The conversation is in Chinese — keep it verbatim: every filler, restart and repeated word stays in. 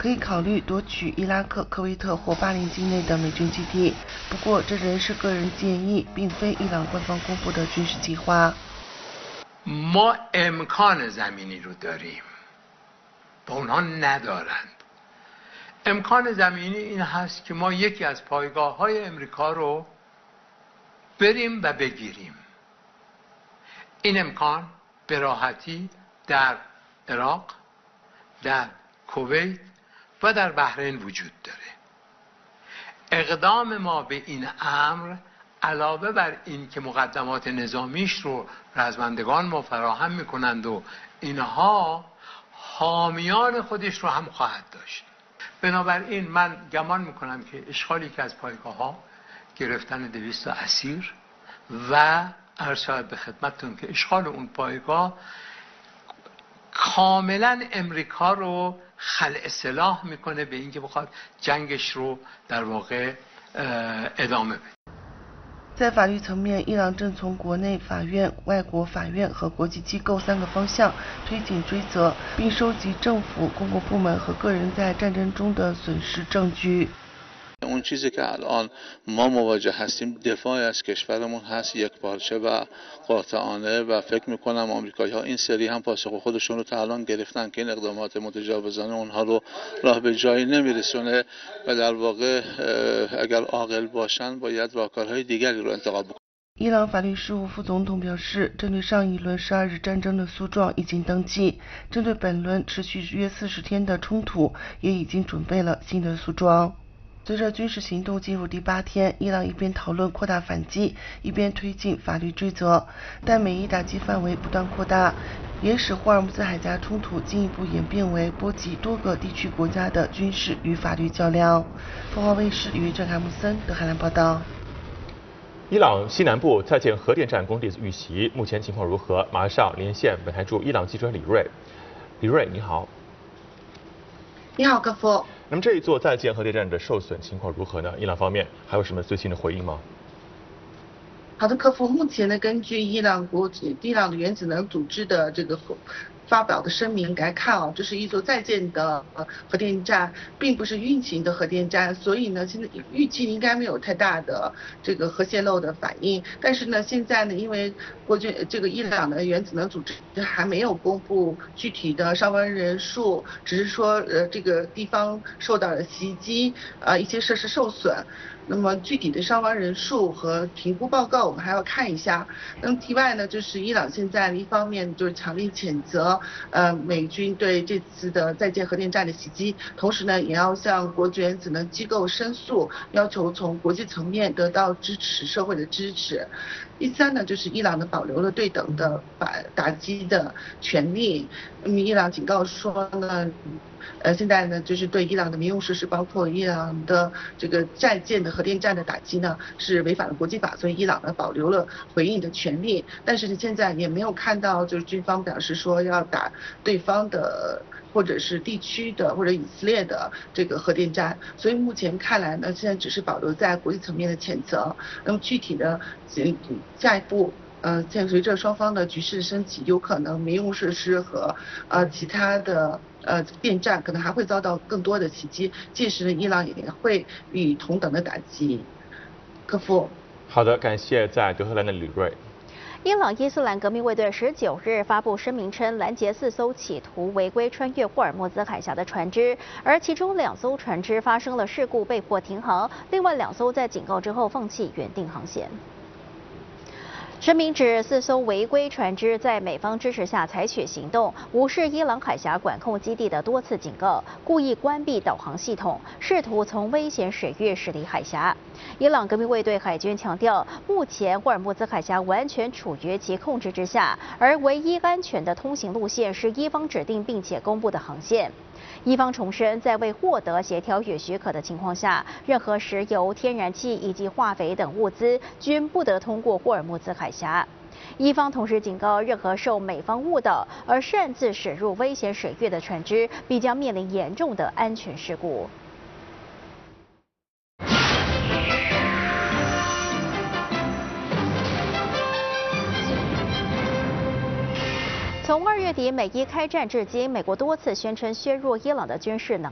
可以考虑夺取伊拉克、科威特或巴林境内的美军基地。不过，这仍是个人建议，并非伊朗官方公布的军事计划。 ما امکان زمینی رو داریم و اونها ندارند. امکان زمینی این هست که ما یکی از پایگاه های امریکا رو بریم و بگیریم. این امکان به راحتی در عراق، در کویت و در بحرین وجود داره. اقدام ما به این امر علاوه بر این که مقدمات نظامیش رو رزمندگان ما فراهم میکنند و اینها حامیان خودش رو هم خواهد داشت. بنابراین من گمان میکنم که اشغالی که از پایگاه ها گرفتن دویست اسیر و عرض شود به خدمتتون که اشغال اون پایگاه کاملا امریکا رو خلع سلاح میکنه به اینکه بخواد جنگش رو در واقع ادامه بده. 在法律层面，伊朗正从国内法院、外国法院和国际机构三个方向推进追责，并收集政府、公共部门和个人在战争中的损失证据。 اون چیزی که الان ما مواجه هستیم دفاع از کشورمون هست یک پارچه و قاطعانه و فکر میکنم آمریکایی‌ها این سری هم پاسخ خودشون رو تا الان گرفتن که این اقدامات متجاوزانه اونها رو راه به جایی نمیرسونه و در واقع اگر عاقل باشن باید راهکارهای دیگری رو انتخاب بکنن. 伊朗法律事务副总统表示，针对上一轮十二日战争的诉状已经登记，针对本轮持续约四十天的冲突，也已经准备了新的诉状。 随着军事行动进入第八天，伊朗一边讨论扩大反击，一边推进法律追责，但美伊打击范围不断扩大，也使霍尔木兹海峡冲突进一步演变为波及多个地区国家的军事与法律较量。凤凰卫视于郑汉姆森德海兰报道。 伊朗西南部在建核电站工地遇袭，目前情况如何？马上连线本台驻伊朗记者李锐。李锐，你好。 你好，科夫。 那么这一座在建核电站的受损情况如何呢？伊朗方面还有什么最新的回应吗？ 好的，科夫。目前呢，根据伊朗国伊朗的原子能组织的这个发表的声明来看啊，这是一座在建的核电站，并不是运行的核电站，所以呢，现在预计应该没有太大的这个核泄漏的反应。但是呢，现在呢，因为国军这个伊朗的原子能组织还没有公布具体的伤亡人数，只是说呃这个地方受到了袭击，呃一些设施受损。 那么具体的伤亡人数和评估报告我们还要看一下。那么题外呢，就是伊朗现在一方面就是强力谴责呃美军对这次的在建核电站的袭击，同时呢也要向国际原子能机构申诉，要求从国际层面得到支持，社会的支持。第三呢，就是伊朗呢保留了对等的打打击的权利。那么伊朗警告说呢。 呃，现在呢，就是对伊朗的民用设施，包括伊朗的这个在建的核电站的打击呢，是违反了国际法，所以伊朗呢保留了回应的权利。但是现在也没有看到，就是军方表示说要打对方的或者是地区的或者以色列的这个核电站，所以目前看来呢，现在只是保留在国际层面的谴责。那么具体的下一步。 呃，现随着双方的局势升级，有可能民用设施和呃其他的呃电站可能还会遭到更多的袭击，届时呢，伊朗也会予以同等的打击。科夫。 好的，感谢在德黑兰的李锐。 伊朗伊斯兰革命卫队十九日发布声明称，拦截四艘企图违规穿越霍尔木兹海峡的船只，而其中两艘船只发生了事故，被迫停航；另外两艘在警告之后放弃原定航线。 声明指，四艘违规船只在美方支持下采取行动，无视伊朗海峡管控基地的多次警告，故意关闭导航系统，试图从危险水域驶离海峡。伊朗革命卫队海军强调，目前霍尔木兹海峡完全处于其控制之下，而唯一安全的通行路线是伊方指定并且公布的航线。 伊方重申，在未获得协调与许可的情况下，任何石油、天然气以及化肥等物资均不得通过霍尔木兹海峡。伊方同时警告，任何受美方误导而擅自驶入危险水域的船只，必将面临严重的安全事故。从二月底美伊开战至今，美国多次宣称削弱伊朗的军事能力。